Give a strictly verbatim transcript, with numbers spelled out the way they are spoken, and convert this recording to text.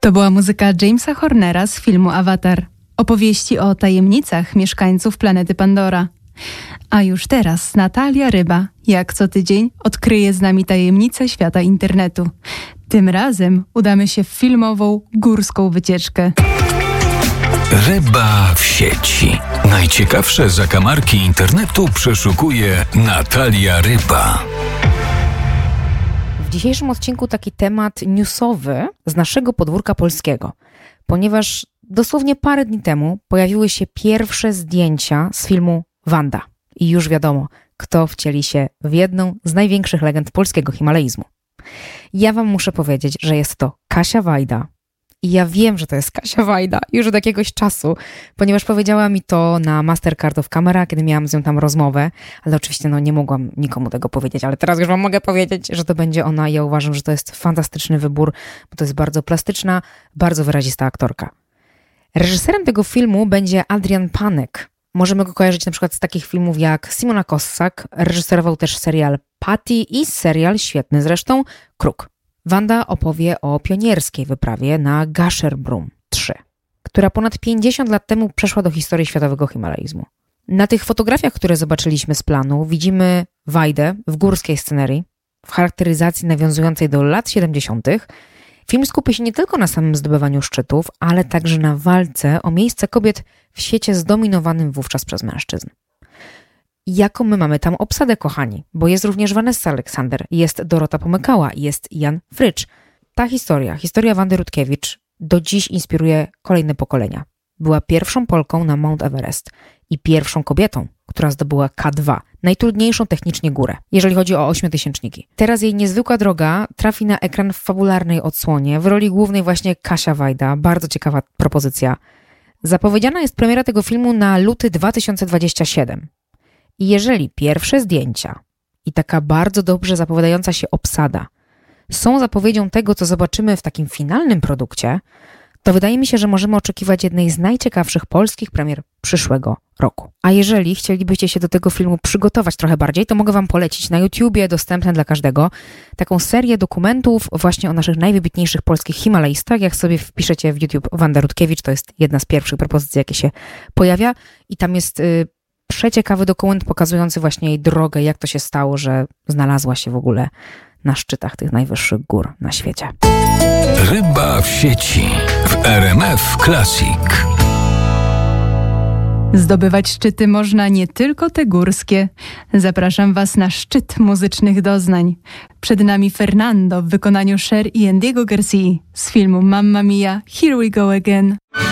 To była muzyka Jamesa Hornera z filmu Avatar. Opowieści o tajemnicach mieszkańców planety Pandora. A już teraz Natalia Ryba, jak co tydzień, odkryje z nami tajemnice świata internetu. Tym razem udamy się w filmową, górską wycieczkę. Ryba w sieci. Najciekawsze zakamarki internetu przeszukuje Natalia Ryba. W dzisiejszym odcinku taki temat newsowy z naszego podwórka polskiego, ponieważ dosłownie parę dni temu pojawiły się pierwsze zdjęcia z filmu Wanda. I już wiadomo, kto wcieli się w jedną z największych legend polskiego himalaizmu. Ja wam muszę powiedzieć, że jest to Kasia Wajda. I ja wiem, że to jest Kasia Wajda już od jakiegoś czasu, ponieważ powiedziała mi to na Mastercard of Camera, kiedy miałam z nią tam rozmowę, ale oczywiście no, nie mogłam nikomu tego powiedzieć, ale teraz już wam mogę powiedzieć, że to będzie ona. Ja uważam, że to jest fantastyczny wybór, bo to jest bardzo plastyczna, bardzo wyrazista aktorka. Reżyserem tego filmu będzie Adrian Panek. Możemy go kojarzyć na przykład z takich filmów jak Simona Kossak, reżyserował też serial Patty i serial świetny zresztą Kruk. Wanda opowie o pionierskiej wyprawie na Gasherbrum trzy, która ponad pięćdziesiąt lat temu przeszła do historii światowego himalaizmu. Na tych fotografiach, które zobaczyliśmy z planu, widzimy Wajdę w górskiej scenerii, w charakteryzacji nawiązującej do lat siedemdziesiątych. Film skupi się nie tylko na samym zdobywaniu szczytów, ale także na walce o miejsce kobiet w świecie zdominowanym wówczas przez mężczyzn. Jaką my mamy tam obsadę, kochani? Bo jest również Vanessa Aleksander, jest Dorota Pomykała, jest Jan Frycz. Ta historia, historia Wandy Rutkiewicz, do dziś inspiruje kolejne pokolenia. Była pierwszą Polką na Mount Everest i pierwszą kobietą, która zdobyła K dwa, najtrudniejszą technicznie górę, jeżeli chodzi o ośmiotysięczniki. Teraz jej niezwykła droga trafi na ekran w fabularnej odsłonie, w roli głównej właśnie Kasia Wajda. Bardzo ciekawa propozycja. Zapowiedziana jest premiera tego filmu na luty dwa tysiące dwudziesty siódmy. I jeżeli pierwsze zdjęcia i taka bardzo dobrze zapowiadająca się obsada są zapowiedzią tego, co zobaczymy w takim finalnym produkcie, to wydaje mi się, że możemy oczekiwać jednej z najciekawszych polskich premier przyszłego roku. A jeżeli chcielibyście się do tego filmu przygotować trochę bardziej, to mogę wam polecić na YouTubie, dostępne dla każdego, taką serię dokumentów właśnie o naszych najwybitniejszych polskich himalaistach. Jak sobie wpiszecie w YouTube Wanda Rutkiewicz, to jest jedna z pierwszych propozycji, jakie się pojawia i tam jest y, przeciekawy dokument pokazujący właśnie jej drogę, jak to się stało, że znalazła się w ogóle na szczytach tych najwyższych gór na świecie. Ryba w sieci w R M F Classic. Zdobywać szczyty można nie tylko te górskie. Zapraszam was na szczyt muzycznych doznań. Przed nami Fernando w wykonaniu Cher i Andiego Garcia z filmu Mamma Mia, Here We Go Again.